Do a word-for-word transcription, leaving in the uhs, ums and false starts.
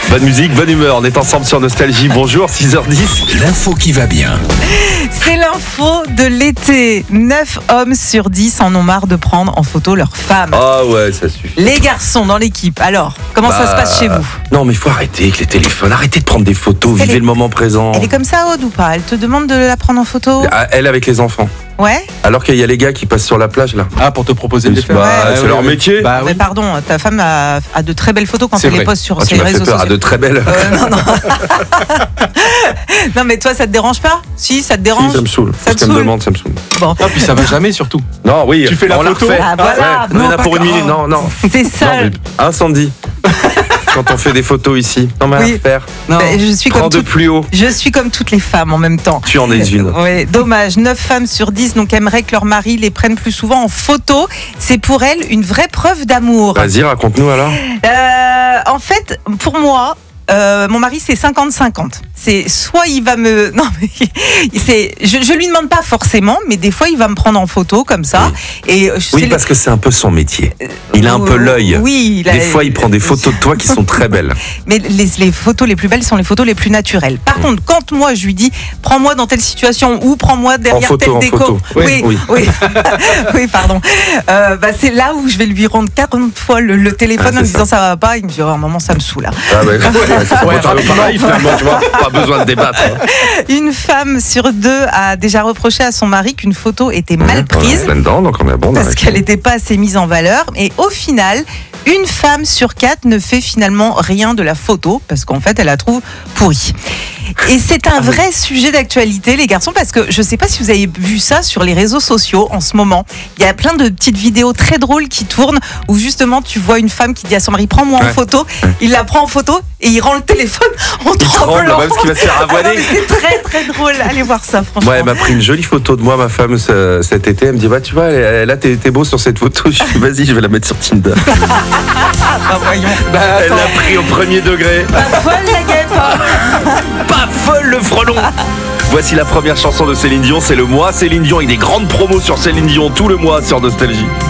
Bonne musique, bonne humeur. On est ensemble sur Nostalgie. Bonjour, six heures dix. L'info qui va bien. C'est l'info de l'été. neuf hommes sur dix en ont marre de prendre en photo leurs femmes. Ah ouais, ça suffit. Les garçons dans l'équipe. Alors, comment bah, ça se passe chez vous? Non, mais il faut arrêter avec les téléphones. Arrêtez de prendre des photos. Elle Vivez est... le moment présent. Elle est comme ça, Aude, ou pas? Elle te demande de la prendre en photo? Ah, elle avec les enfants. Ouais. Alors qu'il y a les gars qui passent sur la plage là. Ah, pour te proposer de les faire. Bah, Ouais, c'est oui, leur oui. métier. Bah Mais oui. pardon, ta femme a, a de très belles photos quand C'est elle vrai. les poste sur Oh, tu ses m'as fait réseaux peur. Ah, sociaux. de très belles. Euh, non, non. Non, mais toi, ça te dérange pas? Si, ça te dérange? Si, ça me saoule. Ça Ce te qu'elle me saoule demande, ça me saule. Bon, Ah, puis ça va jamais surtout. Non, oui. Tu fais la on photo. refait. Ah, voilà. Ouais, on Non, en a pas pour une grave. minute. Non, non. c'est ça. Non, mais incendie. Quand on fait des photos ici. Non, mais Oui. à faire. Non. Ben, je suis Prends comme de toutes, plus haut. je suis comme toutes les femmes en même temps. Tu en es une. Oui, dommage. neuf femmes sur dix donc aimeraient que leur mari les prenne plus souvent en photo. C'est pour elles une vraie preuve d'amour. Vas-y, raconte-nous alors. Euh, en fait, pour moi, euh, mon mari c'est cinquante cinquante. C'est soit il va me non mais c'est je, je lui demande pas forcément, mais des fois il va me prendre en photo comme ça. Et je Oui, sais parce que c'est un peu son métier. Il a un peu l'œil. Oui, il a- Des fois, il prend des photos de toi qui sont très belles. Mais les, les photos les plus belles sont les photos les plus naturelles. Par Mmh. contre, quand moi je lui dis prends-moi dans telle situation ou prends-moi derrière photo, telle en déco, photo. oui, Oui, oui, oui. oui, pardon. Euh, bah, c'est là où je vais lui rendre quarante fois le, le téléphone Ah, en me c'est disant ça va pas. Il me dit oh, à un moment ça me saoule. Là. Ah bah, ouais, c'est Ouais, pas pareil finalement, tu vois. Pas besoin de débattre. Une femme sur deux a déjà reproché à son mari qu'une photo était mal On est prise plein dedans, donc on est bon. on parce arrête. qu'elle n'était pas assez mise en valeur. Et au final, une femme sur quatre ne fait finalement rien de la photo parce qu'en fait, elle la trouve pourrie. Et c'est un vrai sujet d'actualité, les garçons, parce que je ne sais pas si vous avez vu ça sur les réseaux sociaux en ce moment. Il y a plein de petites vidéos très drôles qui tournent où justement tu vois une femme qui dit à son mari prends-moi en Ouais. photo. Il la prend en photo et il rend le téléphone en Il tremble tremblant. parce qu'il va se faire Ah non, avoiner. mais c'est très très drôle. Allez voir ça, franchement. Ouais, elle m'a pris une jolie photo de moi, ma femme, ce- cet été. Elle me dit, bah, tu vois, elle- là, t'es t'es beau sur cette photo. Je dis, vas-y, je vais la mettre sur Tinder. Ah, voyons. Bah, Elle attends. l'a pris au premier degré. Pas folle la guêpe. hein. Pas folle, le frelon. Voici la première chanson de Céline Dion. C'est le mois Céline Dion avec des grandes promos sur Céline Dion tout le mois sur Nostalgie.